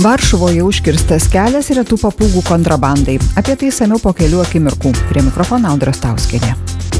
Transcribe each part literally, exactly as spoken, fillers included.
Varšuvoje užkirstas kelias retų papūgų kontrabandai. Apie tai išsamiau po kelių akimirkų. Prie mikrofono Audra Stauskienė.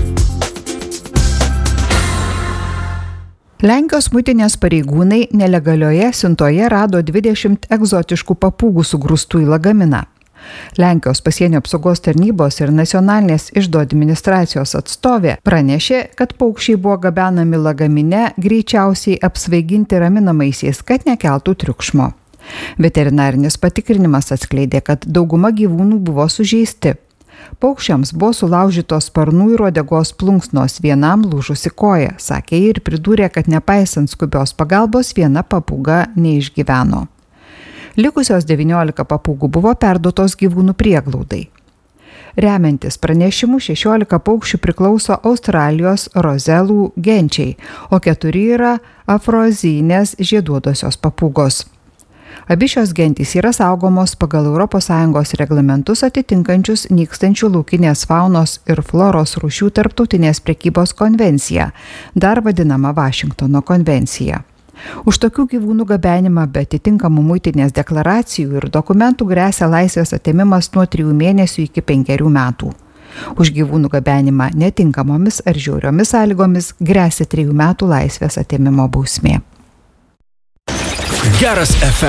Lenkijos muitinės pareigūnai nelegalioje siuntoje rado dvidešimt egzotiškų papūgų sugrūstų į lagaminą. Lenkijos pasienio apsaugos tarnybos ir nacionalinės iždo administracijos atstovė pranešė, kad paukščiai buvo gabenami lagamine greičiausiai apsvaiginti raminamaisiais, kad nekeltų triukšmo. Veterinarinis patikrinimas atskleidė, kad dauguma gyvūnų buvo sužeisti. Paukščiams buvo sulaužytos sparnų ir uodegos plunksnos, vienam lūžusi koja, sakė ir pridūrė, kad nepaisant skubios pagalbos viena papūga neišgyveno. Likusios devyniolika papūgų buvo perduotos gyvūnų prieglaudai. Remiantis pranešimu, šešiolika paukščių priklauso Australijos rozelų genčiai, o keturi yra afroazinės žieduotosios papūgos. Abi šios gentys yra saugomos pagal Europos Sąjungos reglamentus atitinkančius nykstančių laukinės faunos ir floros rūšių tarptautinės prekybos konvenciją, dar vadinama Vašingtono konvencija. Už tokių gyvūnų gabenimą be atitinkamų muitinės deklaracijų ir dokumentų gresia laisvės atėmimas nuo trijų mėnesių iki penkerių metų. Už gyvūnų gabenimą netinkamomis ar žiauriomis sąlygomis gresia trijų metų laisvės atėmimo bausmė. Geras F